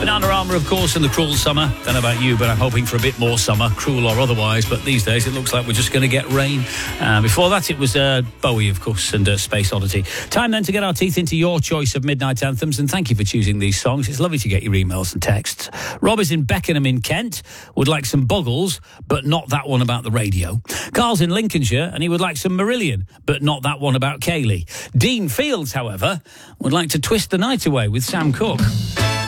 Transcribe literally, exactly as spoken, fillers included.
Bananarama, of course, in the cruel summer. Don't know about you, but I'm hoping for a bit more summer, cruel or otherwise. But these days, it looks like we're just going to get rain. Uh, before that, it was uh, Bowie, of course, and uh, Space Oddity. Time then to get our teeth into your choice of midnight anthems, and thank you for choosing these songs. It's lovely to get your emails and texts. Rob is in Beckenham in Kent, would like some Buggles, but not that one about the radio. Carl's in Lincolnshire, and he would like some Marillion, but not that one about Kaylee. Dean Fields, however, would like to twist the night away with Sam Cooke.